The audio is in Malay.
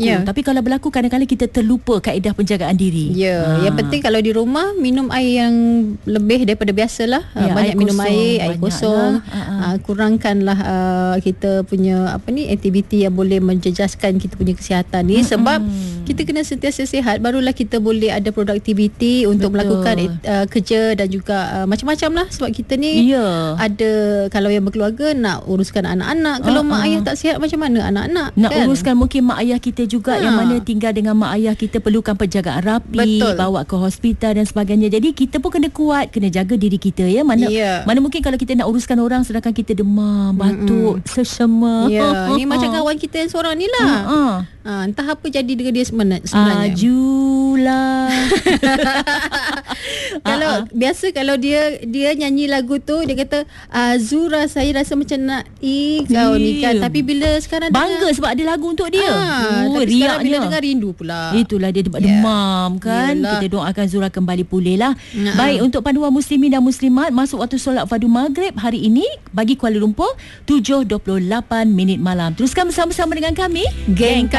berlaku. Tapi kalau berlaku kadang-kadang kita terlupa kaedah penjagaan diri. Yang penting kalau di rumah minum air yang lebih daripada biasalah. Banyak minum air kosong. Kurangkanlah kita punya aktiviti yang boleh menjejaskan kita punya kesihatan ni, sebab kita kena sentiasa sihat, barulah kita boleh ada produktiviti untuk melakukan kerja dan juga macam-macam lah. Sebab kita ni ada, kalau yang berkeluarga nak uruskan anak-anak, kalau mak ayah tak sihat macam mana anak-anak nak uruskan. Mungkin mak ayah kita juga yang mana tinggal dengan mak ayah kita perlukan penjagaan rapi, bawa ke hospital dan sebagainya. Jadi kita pun kena kuat, kena jaga diri kita ya. Mana mungkin kalau kita nak uruskan orang sedangkan kita demam, batuk, sesema. Ni macam kawan kita yang seorang ni lah. Entah apa jadi dengan dia sebenarnya. Ajulah. Kalau dia nyanyi lagu tu, dia kata Azura, saya rasa macam nak kau ni kan. Tapi bila sekarang bangga sebab ada lagu untuk dia. Tapi sekarang bila dengar rindu pula. Itulah dia demam kan. Kita doakan Zura kembali pulih lah. Baik, untuk panduan muslimin dan muslimat masuk waktu solat fardu maghrib hari ini bagi Kuala Lumpur 7.28 malam. Teruskan bersama-sama dengan kami, Geng